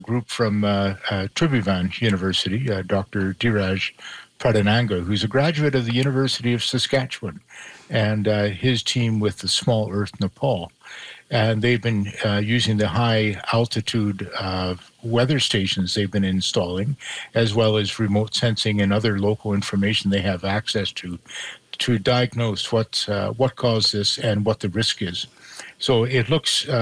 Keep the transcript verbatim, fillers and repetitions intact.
group from uh, uh, Tribhuvan University, uh, Doctor Dhiraj Pradhananga, who's a graduate of the University of Saskatchewan, and uh, his team with the Small Earth Nepal. And they've been uh, using the high altitude uh, weather stations they've been installing, as well as remote sensing and other local information they have access to, to diagnose what uh, what caused this and what the risk is. So it looks uh,